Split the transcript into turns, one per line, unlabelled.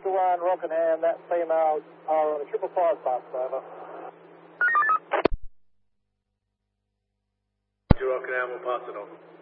Mr. Ryan Rockingham, that female are on a 555 bus, over.
Rockingham, we'll pass it on.